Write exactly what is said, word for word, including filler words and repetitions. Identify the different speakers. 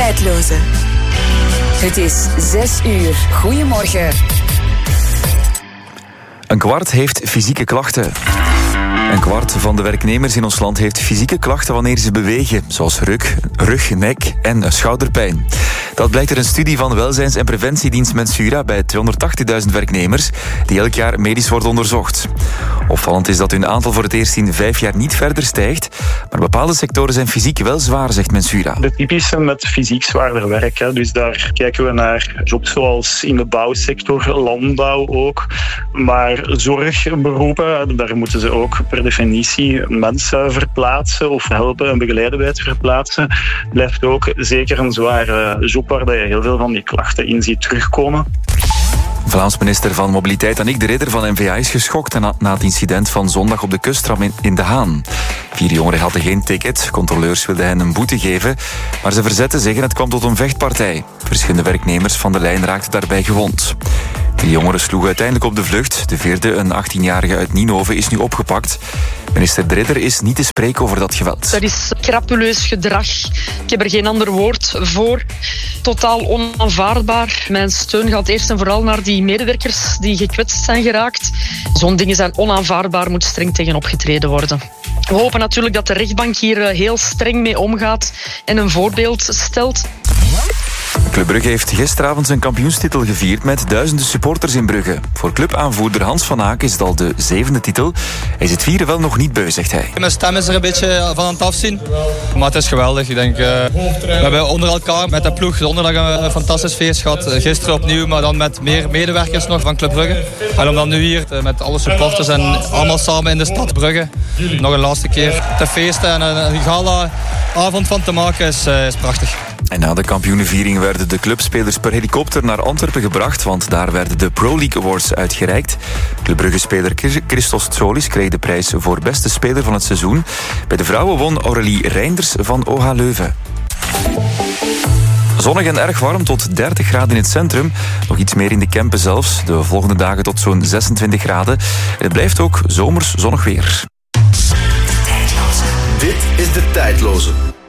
Speaker 1: Tijdloze. Het is zes uur. Goedemorgen.
Speaker 2: Een kwart heeft fysieke klachten. Een kwart van de werknemers in ons land heeft fysieke klachten wanneer ze bewegen, zoals rug, rug nek en schouderpijn. Dat blijkt uit een studie van Welzijns- en Preventiedienst Mensura bij tweehonderdtachtigduizend werknemers die elk jaar medisch worden onderzocht. Opvallend is dat hun aantal voor het eerst in vijf jaar niet verder stijgt, maar bepaalde sectoren zijn fysiek wel zwaar, zegt Mensura.
Speaker 3: De typische met fysiek zwaarder werk, hè. Dus daar kijken we naar jobs zoals in de bouwsector, landbouw ook. Maar zorgberoepen, daar moeten ze ook per definitie mensen verplaatsen of helpen en begeleiden bij het verplaatsen. Blijft ook zeker een zware job waar je heel veel van die klachten in ziet terugkomen.
Speaker 2: Vlaams minister van Mobiliteit Annick de Ridder van N V A is geschokt na, na het incident van zondag op de kusttram in, in De Haan. Vier jongeren hadden geen ticket. Controleurs wilden hen een boete geven, maar ze verzetten zich en het kwam tot een vechtpartij. Verschillende werknemers van de lijn raakten daarbij gewond. De jongeren sloegen uiteindelijk op de vlucht. De vierde, een achttienjarige uit Ninove, is nu opgepakt. Minister de Ridder is niet te spreken over dat geweld.
Speaker 4: Dat is crapuleus gedrag. Ik heb er geen ander woord voor. Totaal onaanvaardbaar. Mijn steun gaat eerst en vooral naar die medewerkers die gekwetst zijn geraakt. Zo'n dingen zijn onaanvaardbaar, moet streng tegen opgetreden worden. We hopen natuurlijk dat de rechtbank hier heel streng mee omgaat en een voorbeeld stelt.
Speaker 2: Club Brugge heeft gisteravond zijn kampioenstitel gevierd met duizenden supporters in Brugge. Voor clubaanvoerder Hans van Aken is het al de zevende titel. Hij is het vieren wel nog niet beu, zegt hij.
Speaker 5: Mijn stem is er een beetje van aan het afzien. Maar het is geweldig. Ik denk, uh, we hebben onder elkaar met de ploeg donderdag een fantastisch feest gehad. Gisteren opnieuw, maar dan met meer medewerkers nog van Club Brugge. En om dan nu hier met alle supporters en allemaal samen in de stad Brugge nog een laatste keer te feesten en een gala avond van te maken is, uh, is prachtig.
Speaker 2: En na de kampioenenviering werden de clubspelers per helikopter naar Antwerpen gebracht, want daar werden de Pro League Awards uitgereikt. Club Brugge-speler Christos Tsolis kreeg de prijs voor beste speler van het seizoen. Bij de vrouwen won Aurélie Reinders van O H Leuven. Zonnig en erg warm, tot dertig graden in het centrum. Nog iets meer in de Kempen zelfs. De volgende dagen tot zo'n zesentwintig graden. En het blijft ook zomers zonnig weer.
Speaker 6: Dit is De Tijdloze.